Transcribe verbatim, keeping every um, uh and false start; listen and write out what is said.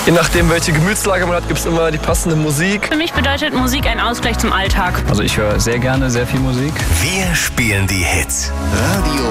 Je nachdem, welche Gemütslage man hat, gibt es immer die passende Musik. Für mich bedeutet Musik ein Ausgleich zum Alltag. Also ich höre sehr gerne sehr viel Musik. Wir spielen die Hits. Radio